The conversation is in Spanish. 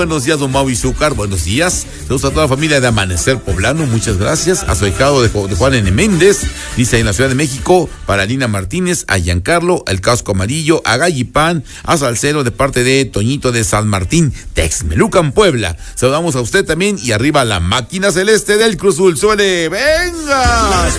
Buenos días, don Mau Izúcar, buenos días. Saludos a toda la familia de Amanecer Poblano, muchas gracias. A su ahijado de Juan N. Méndez, dice en la Ciudad de México, para Lina Martínez, a Giancarlo, el Casco Amarillo, a Gallipán, a Salcero de parte de Toñito de San Martín, Texmelucan, Puebla. Saludamos a usted también y arriba la máquina celeste del Cruz Azul. ¡Suele! ¡Venga!